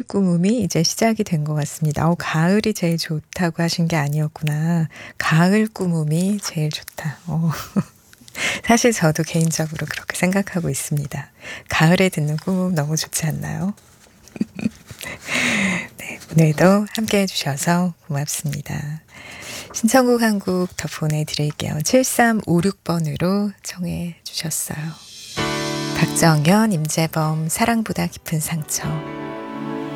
꾸밈이 이제 시작이 된 것 같습니다. 가을이 제일 좋다고 하신 게 아니었구나. 가을 꾸밈이 제일 좋다. 사실 저도 개인적으로 그렇게 생각하고 있습니다. 가을에 듣는 꾸밈 너무 좋지 않나요? 네, 오늘도 함께 해주셔서 고맙습니다. 신청곡 한 곡 더 보내드릴게요. 7356번으로 청해 주셨어요. 박정현, 임재범, 사랑보다 깊은 상처.